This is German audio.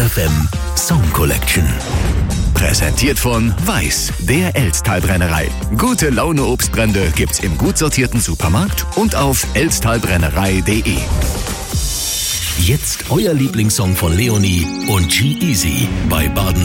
FM Song Collection. Präsentiert von Weiß, der Elsttalbrennerei. Gute Laune Obstbrände gibt's im gut sortierten Supermarkt und auf elsttalbrennerei.de. Jetzt euer Lieblingssong von Leonie und G-Eazy bei Baden